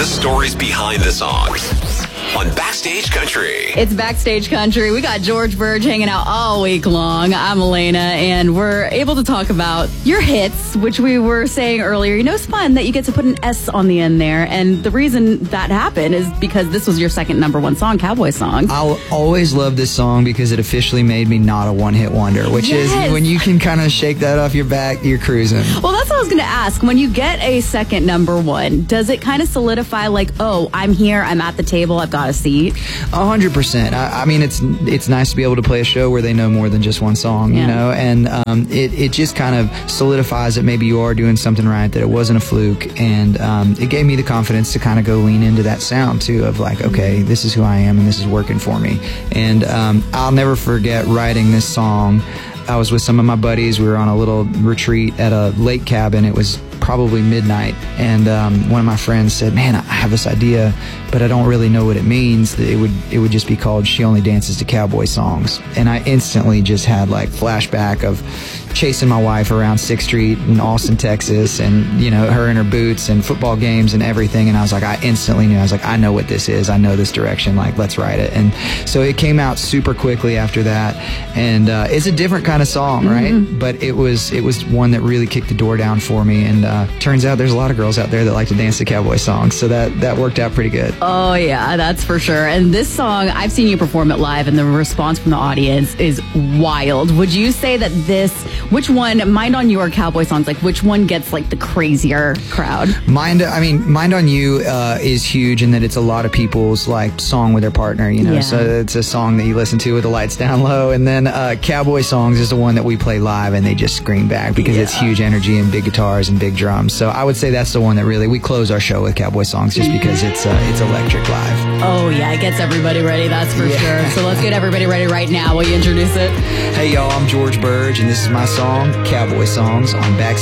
The stories behind the songs on Backstage Country. It's Backstage Country. We got George Burge hanging out all week long. I'm Elena, and we're able to talk about your hits, which we were saying earlier. You know, it's fun that you get to put an S on the end there. And the reason that happened is because this was your second number one song, Cowboy Song. I'll always love this song because it officially made me not a one-hit wonder, which is when you can kind of shake that off your back, you're cruising. Well, that's what I was going to ask. When you get a second number one, does it kind of solidify like, oh, I'm here, I'm at the table, I've got a seat? 100%. I mean, it's nice to be able to play a show where they know more than just one song, you know, and it just kind of solidifies that maybe you are doing something right, that it wasn't a fluke, and it gave me the confidence to kind of go lean into that sound too, of like, okay, this is who I am and this is working for me. And I'll never forget writing this song. I was with some of my buddies. We were on a little retreat at a lake cabin. It was probably midnight, and one of my friends said, man, I have this idea, but I don't really know what it means. It would just be called She Only Dances to Cowboy Songs. And I instantly just had like flashback of chasing my wife around 6th Street in Austin, Texas, and, you know, her in her boots and football games and everything. And I was like, I instantly knew. I was like, I know what this is. I know this direction. Like, let's write it. And so it came out super quickly after that. And it's a different kind of song, right? But it was one that really kicked the door down for me. And turns out there's a lot of girls out there that like to dance to cowboy songs. So that worked out pretty good. Oh, yeah, that's for sure. And this song, I've seen you perform it live, and the response from the audience is wild. Would you say that which one, Mind on You or Cowboy Songs, like which one gets like the crazier crowd? Mind on You is huge in that it's a lot of people's like song with their partner, you know, so it's a song that you listen to with the lights down low. And then Cowboy Songs is the one that we play live and they just scream back because it's huge energy and big guitars and big drums. So I would say that's the one that really, we close our show with Cowboy Songs just because it's electric live. Oh yeah, it gets everybody ready, that's for sure. So let's get everybody ready right now. Will you introduce it? Hey y'all, I'm George Burge, and this is my song, Cowboy Songs, on Backstage